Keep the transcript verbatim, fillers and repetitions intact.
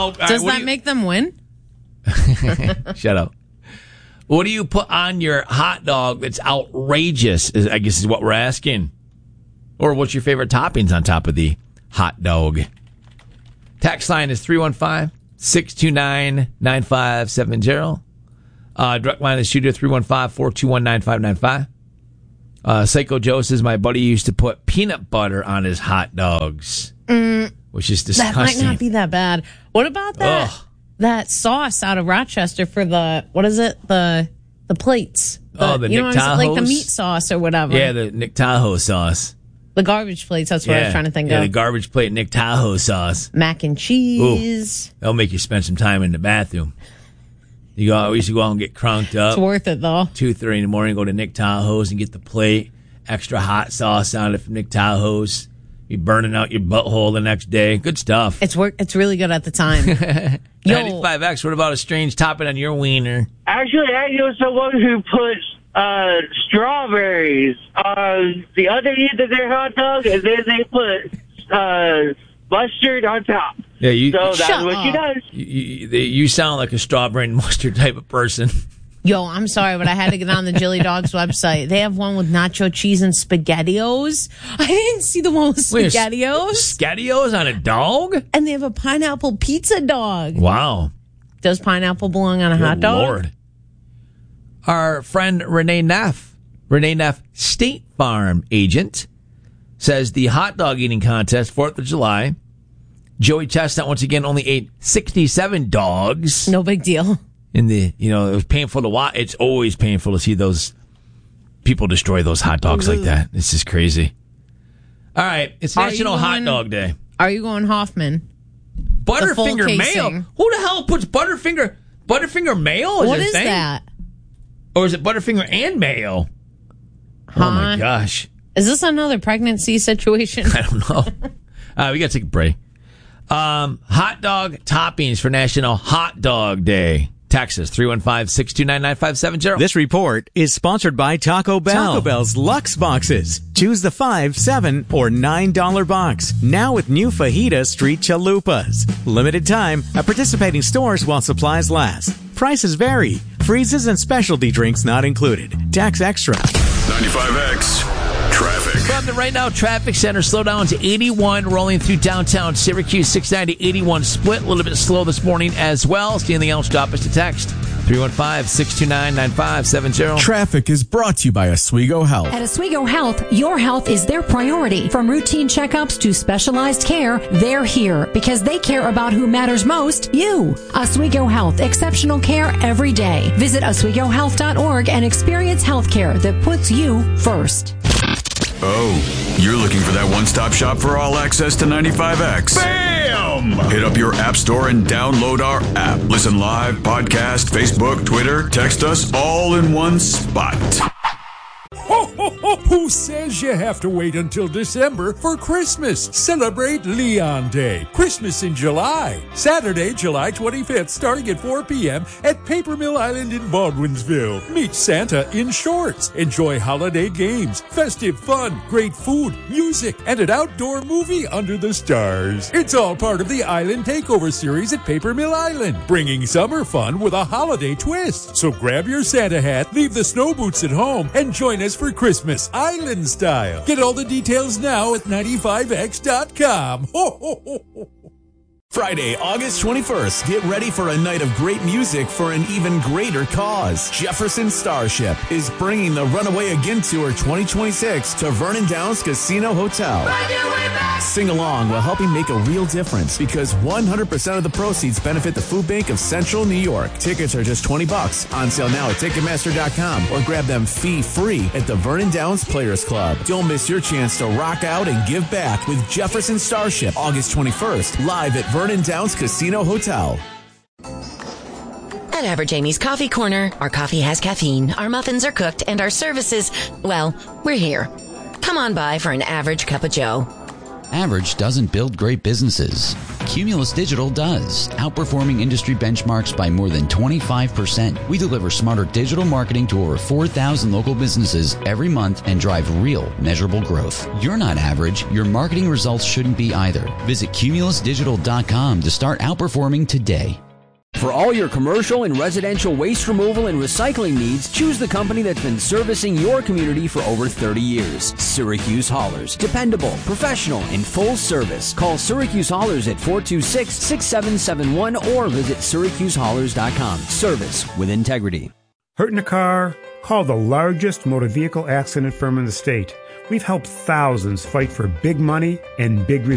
Well, does right, that you, make them win? Shut up. What do you put on your hot dog that's outrageous, is, I guess is what we're asking. Or what's your favorite toppings on top of the hot dog? Text line is three one five, six two nine, nine five seven zero. Uh, direct line in the studio, three one five, four two one, nine five nine five. Uh, Psycho Joe says, my buddy used to put peanut butter on his hot dogs, mm, which is disgusting. That might not be that bad. What about that Ugh. that sauce out of Rochester for the, what is it? The the plates. The, oh, the you Nick know, like the Tahoes? meat sauce or whatever. Yeah, the Nick Tahoe sauce. The garbage plates, that's what yeah. I was trying to think yeah, of. the garbage plate Nick Tahoe sauce. Mac and cheese. Ooh, that'll make you spend some time in the bathroom. You go, we used to go out and get crunked up. It's worth it, though. two thirty in the morning, go to Nick Tahoe's and get the plate. Extra hot sauce on it from Nick Tahoe's. You burning out your butthole the next day. Good stuff. It's work. It's really good at the time. ninety-five X, what about a strange topping on your wiener? Actually, I know someone who puts uh, strawberries on the underneath of their hot dog, and then they put uh, mustard on top. Yeah, you. So that's Shut what she up. does. You, you, you sound like a strawberry and mustard type of person. Yo, I'm sorry, but I had to get on the Jilly Dogs website. They have one with nacho cheese and SpaghettiOs. I didn't see the one with Wait, SpaghettiOs. SpaghettiOs on a dog? And they have a pineapple pizza dog. Wow. Does pineapple belong on a Good hot dog? Lord. Our friend Renee Neff, Renee Neff, State Farm agent, says the hot dog eating contest, fourth of July. Joey Chestnut once again only ate sixty-seven dogs. No big deal. In the, you know, it was painful to watch. It's always painful to see those people destroy those hot dogs like that. This is crazy. All right, it's Are National you Hot going- Dog Day. Are you going Hoffman? Butterfinger mayo. casing. Who the hell puts Butterfinger Butterfinger mayo? Is What a is thing? that? Or is it Butterfinger and mayo? Huh? Oh my gosh. Is this another pregnancy situation? I don't know. uh, we got to take a break. Um, hot dog toppings for National Hot Dog Day. Texas, three one five, six two nine, nine five seven zero. This report is sponsored by Taco Bell. Taco Bell's Lux Boxes. Choose the five, seven, or nine dollar box. Now with new Fajita Street Chalupas. Limited time at participating stores while supplies last. Prices vary. Freezes and specialty drinks not included. Tax extra. ninety-five X. Traffic. From the Right Now Traffic Center, slow down to eighty-one, rolling through downtown Syracuse, six ninety, eighty-one split. A little bit slow this morning as well. See anything else, drop us a text. three one five, six two nine, nine five seven zero. Traffic is brought to you by Oswego Health. At Oswego Health, your health is their priority. From routine checkups to specialized care, they're here because they care about who matters most, you. Oswego Health, exceptional care every day. Visit oswego health dot org and experience health care that puts you first. Oh, you're looking for that one-stop shop for all access to ninety-five X. Bam! Hit up your app store and download our app. Listen live, podcast, Facebook, Twitter, text us all in one spot. Ho, ho, ho! Who says you have to wait until December for Christmas? Celebrate Leon Day. Christmas in July. Saturday, July twenty-fifth, starting at four p.m. at Paper Mill Island in Baldwinsville. Meet Santa in shorts. Enjoy holiday games, festive fun, great food, music, and an outdoor movie under the stars. It's all part of the Island Takeover series at Paper Mill Island, bringing summer fun with a holiday twist. So grab your Santa hat, leave the snow boots at home, and join us for Christmas Island style. Get all the details now at ninety-five X dot com. Ho, ho, ho, ho. Friday, August twenty-first. Get ready for a night of great music for an even greater cause. Jefferson Starship is bringing the Runaway Again Tour twenty twenty-six to Vernon Downs Casino Hotel. Sing along while helping make a real difference because one hundred percent of the proceeds benefit the Food Bank of Central New York. Tickets are just twenty bucks. On sale now at Ticketmaster dot com or grab them fee-free at the Vernon Downs Players Club. Don't miss your chance to rock out and give back with Jefferson Starship, August twenty-first, live at Vernon Downs Casino Hotel. At Average Amy's Coffee Corner, our coffee has caffeine, our muffins are cooked, and our services, well, we're here. Come on by for an average cup of joe. Average doesn't build great businesses. Cumulus Digital does, outperforming industry benchmarks by more than twenty-five percent. We deliver smarter digital marketing to over four thousand local businesses every month and drive real, measurable growth. You're not average. Your marketing results shouldn't be either. Visit cumulus digital dot com to start outperforming today. For all your commercial and residential waste removal and recycling needs, choose the company that's been servicing your community for over thirty years. Syracuse Haulers. Dependable, professional, and full service. Call Syracuse Haulers at four two six, six seven seven one or visit syracuse haulers dot com. Service with integrity. Hurt in a car? Call the largest motor vehicle accident firm in the state. We've helped thousands fight for big money and big results.